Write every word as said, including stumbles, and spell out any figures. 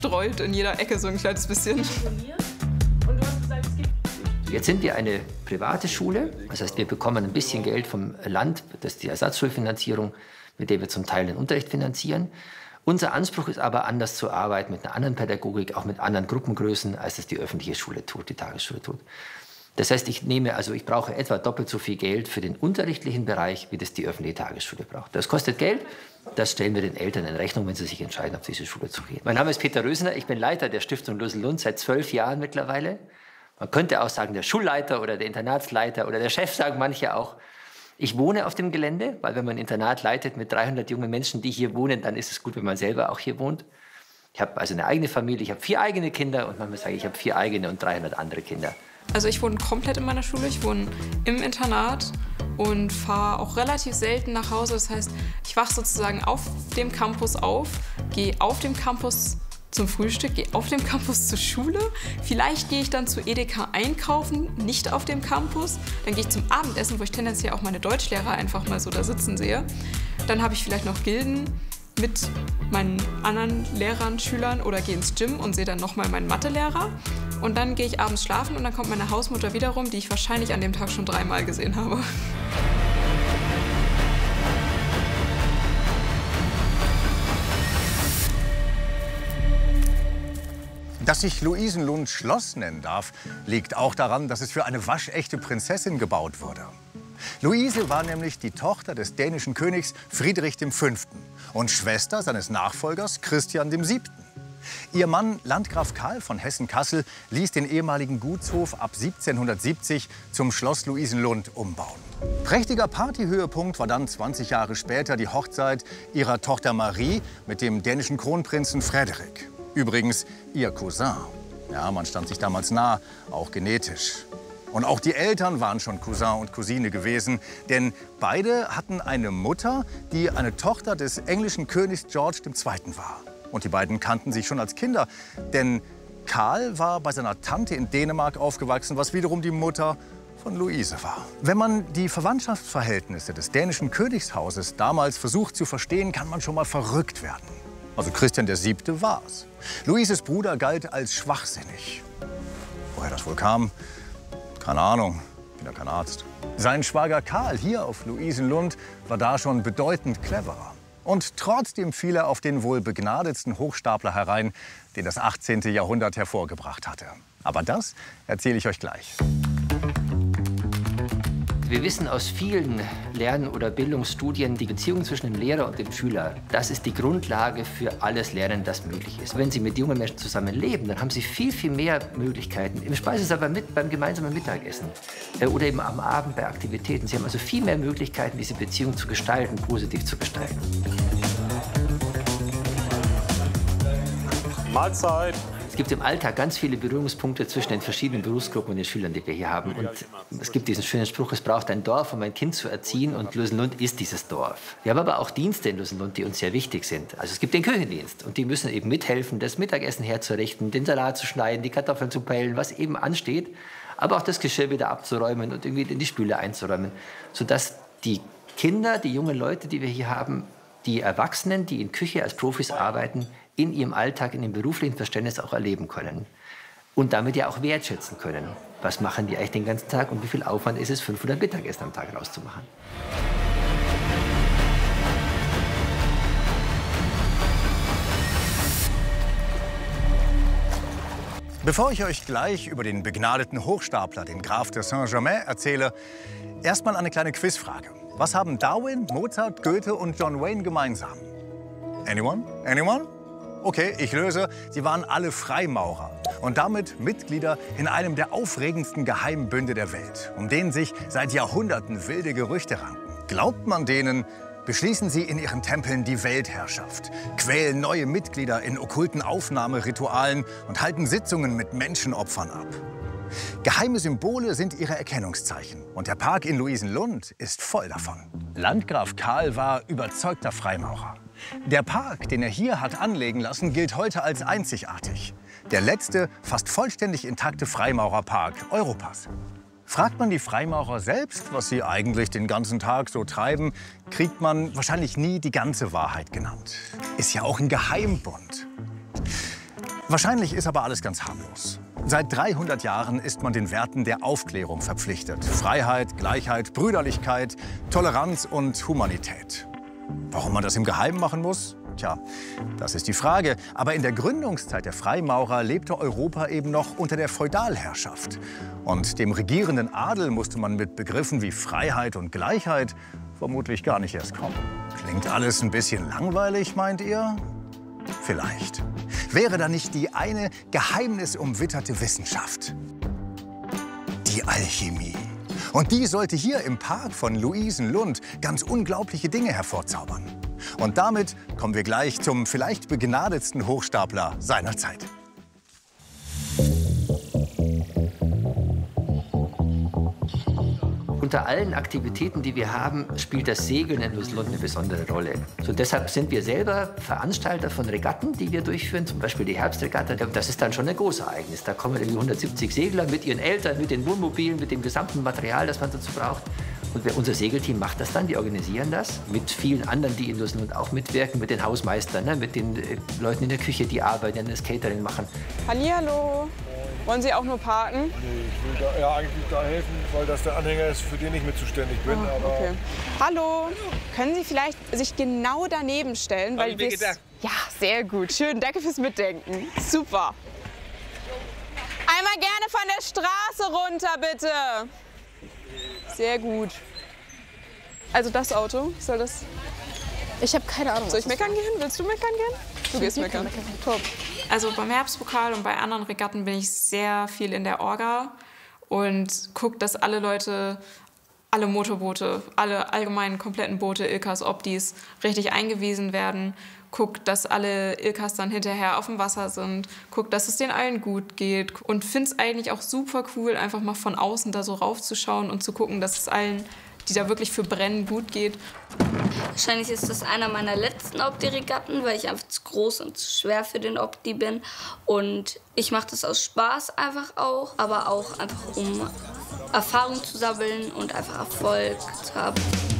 streut in jeder Ecke so ein kleines bisschen. Jetzt sind wir eine private Schule. Das heißt, wir bekommen ein bisschen Geld vom Land. Das ist die Ersatzschulfinanzierung, mit der wir zum Teil den Unterricht finanzieren. Unser Anspruch ist aber, anders zu arbeiten, mit einer anderen Pädagogik, auch mit anderen Gruppengrößen, als es die öffentliche Schule tut, die Tagesschule tut. Das heißt, ich nehme, also ich brauche etwa doppelt so viel Geld für den unterrichtlichen Bereich, wie das die öffentliche Tagesschule braucht. Das kostet Geld. Das stellen wir den Eltern in Rechnung, wenn sie sich entscheiden, auf diese Schule zu gehen. Mein Name ist Peter Rösner. Ich bin Leiter der Stiftung Lösel-Lund seit zwölf Jahren mittlerweile. Man könnte auch sagen, der Schulleiter oder der Internatsleiter oder der Chef, sagen manche auch. Ich wohne auf dem Gelände, weil wenn man ein Internat leitet mit dreihundert jungen Menschen, die hier wohnen, dann ist es gut, wenn man selber auch hier wohnt. Ich habe also eine eigene Familie, ich habe vier eigene Kinder und manchmal sage ich, ich habe vier eigene und dreihundert andere Kinder. Also ich wohne komplett in meiner Schule, ich wohne im Internat und fahre auch relativ selten nach Hause. Das heißt, ich wache sozusagen auf dem Campus auf, gehe auf dem Campus zum Frühstück, gehe auf dem Campus zur Schule. Vielleicht gehe ich dann zu Edeka einkaufen, nicht auf dem Campus. Dann gehe ich zum Abendessen, wo ich tendenziell auch meine Deutschlehrer einfach mal so da sitzen sehe. Dann habe ich vielleicht noch Gilden mit meinen anderen Lehrern, Schülern oder gehe ins Gym und sehe dann nochmal meinen Mathelehrer. Und dann gehe ich abends schlafen und dann kommt meine Hausmutter wiederum, die ich wahrscheinlich an dem Tag schon dreimal gesehen habe. Dass sich Luisenlund Schloss nennen darf, liegt auch daran, dass es für eine waschechte Prinzessin gebaut wurde. Luise war nämlich die Tochter des dänischen Königs Friedrich der Fünfte und Schwester seines Nachfolgers Christian der Siebte Ihr Mann, Landgraf Karl von Hessen-Kassel, ließ den ehemaligen Gutshof ab siebzehnhundertsiebzig zum Schloss Luisenlund umbauen. Prächtiger Partyhöhepunkt war dann zwanzig Jahre später die Hochzeit ihrer Tochter Marie mit dem dänischen Kronprinzen Frederik. Übrigens ihr Cousin. Ja, man stand sich damals nah, auch genetisch. Und auch die Eltern waren schon Cousin und Cousine gewesen, denn beide hatten eine Mutter, die eine Tochter des englischen Königs George der Zweite war. Und die beiden kannten sich schon als Kinder, denn Karl war bei seiner Tante in Dänemark aufgewachsen, was wiederum die Mutter von Luise war. Wenn man die Verwandtschaftsverhältnisse des dänischen Königshauses damals versucht zu verstehen, kann man schon mal verrückt werden. Also Christian der Siebte war's. Luises Bruder galt als schwachsinnig. Woher das wohl kam? Keine Ahnung, bin ja kein Arzt. Sein Schwager Karl hier auf Luisenlund war da schon bedeutend cleverer. Und trotzdem fiel er auf den wohl begnadetsten Hochstapler herein, den das achtzehnte Jahrhundert hervorgebracht hatte. Aber das erzähle ich euch gleich. Wir wissen aus vielen Lern- oder Bildungsstudien, die Beziehung zwischen dem Lehrer und dem Schüler, das ist die Grundlage für alles Lernen, das möglich ist. Wenn Sie mit jungen Menschen zusammen leben, dann haben Sie viel, viel mehr Möglichkeiten. Im Speisesaal mit, beim gemeinsamen Mittagessen oder eben am Abend bei Aktivitäten. Sie haben also viel mehr Möglichkeiten, diese Beziehung zu gestalten, positiv zu gestalten. Mahlzeit. Es gibt im Alltag ganz viele Berührungspunkte zwischen den verschiedenen Berufsgruppen und den Schülern, die wir hier haben. Und es gibt diesen schönen Spruch, es braucht ein Dorf, um ein Kind zu erziehen. Und Luisenlund ist dieses Dorf. Wir haben aber auch Dienste in Luisenlund, die uns sehr wichtig sind. Also es gibt den Küchendienst. Und die müssen eben mithelfen, das Mittagessen herzurichten, den Salat zu schneiden, die Kartoffeln zu pellen, was eben ansteht. Aber auch das Geschirr wieder abzuräumen und irgendwie in die Spüle einzuräumen. Sodass die Kinder, die jungen Leute, die wir hier haben, die Erwachsenen, die in Küche als Profis arbeiten, in ihrem Alltag, in dem beruflichen Verständnis auch erleben können. Und damit ja auch wertschätzen können. Was machen die eigentlich den ganzen Tag und wie viel Aufwand ist es, fünfhundert Mittagessen am Tag rauszumachen? Bevor ich euch gleich über den begnadeten Hochstapler, den Graf de Saint-Germain, erzähle, erstmal eine kleine Quizfrage. Was haben Darwin, Mozart, Goethe und John Wayne gemeinsam? Anyone? Anyone? Okay, ich löse. Sie waren alle Freimaurer und damit Mitglieder in einem der aufregendsten Geheimbünde der Welt, um denen sich seit Jahrhunderten wilde Gerüchte ranken. Glaubt man denen, beschließen sie in ihren Tempeln die Weltherrschaft, quälen neue Mitglieder in okkulten Aufnahmeritualen und halten Sitzungen mit Menschenopfern ab. Geheime Symbole sind ihre Erkennungszeichen. Und der Park in Luisenlund ist voll davon. Landgraf Karl war überzeugter Freimaurer. Der Park, den er hier hat anlegen lassen, gilt heute als einzigartig. Der letzte, fast vollständig intakte Freimaurerpark Europas. Fragt man die Freimaurer selbst, was sie eigentlich den ganzen Tag so treiben, kriegt man wahrscheinlich nie die ganze Wahrheit genannt. Ist ja auch ein Geheimbund. Wahrscheinlich ist aber alles ganz harmlos. Seit dreihundert Jahren ist man den Werten der Aufklärung verpflichtet. Freiheit, Gleichheit, Brüderlichkeit, Toleranz und Humanität. Warum man das im Geheimen machen muss? Tja, das ist die Frage. Aber in der Gründungszeit der Freimaurer lebte Europa eben noch unter der Feudalherrschaft. Und dem regierenden Adel musste man mit Begriffen wie Freiheit und Gleichheit vermutlich gar nicht erst kommen. Klingt alles ein bisschen langweilig, meint ihr? Vielleicht. Wäre da nicht die eine geheimnisumwitterte Wissenschaft? Die Alchemie. Und die sollte hier im Park von Luisenlund ganz unglaubliche Dinge hervorzaubern. Und damit kommen wir gleich zum vielleicht begnadetsten Hochstapler seiner Zeit. Unter allen Aktivitäten, die wir haben, spielt das Segeln in Luisenlund eine besondere Rolle. So, deshalb sind wir selber Veranstalter von Regatten, die wir durchführen, zum Beispiel die Herbstregatta. Das ist dann schon ein Großereignis. Da kommen irgendwie hundertsiebzig Segler mit ihren Eltern, mit den Wohnmobilen, mit dem gesamten Material, das man dazu braucht. Und wir, unser Segelteam macht das dann, die organisieren das mit vielen anderen, die in Luisenlund auch mitwirken, mit den Hausmeistern, ne, mit den äh, Leuten in der Küche, die arbeiten, das Catering machen. Hallihallo. Wollen Sie auch nur parken? Nee, ich will da, ja, eigentlich da helfen, weil das der Anhänger ist, für den ich mit zuständig bin. Oh, aber okay. Hallo, können Sie vielleicht sich genau daneben stellen? Weil wir ja, sehr gut. Schön, danke fürs Mitdenken. Super. Einmal gerne von der Straße runter, bitte. Sehr gut. Also das Auto, soll das... Ich habe keine Ahnung. Soll ich meckern gehen? Willst du meckern gehen? Du gehst meckern. meckern. Top. Also beim Herbstpokal und bei anderen Regatten bin ich sehr viel in der Orga und gucke, dass alle Leute, alle Motorboote, alle allgemeinen kompletten Boote, Ilkas, Optis, richtig eingewiesen werden. Guck, dass alle Ilkas dann hinterher auf dem Wasser sind. Guck, dass es denen allen gut geht. Und finde es eigentlich auch super cool, einfach mal von außen da so raufzuschauen und zu gucken, dass es allen, die da wirklich für brennen, gut geht. Wahrscheinlich ist das einer meiner letzten Opti-Regatten, weil ich einfach zu groß und zu schwer für den Opti bin. Und ich mache das aus Spaß einfach auch, aber auch einfach um Erfahrung zu sammeln und einfach Erfolg zu haben.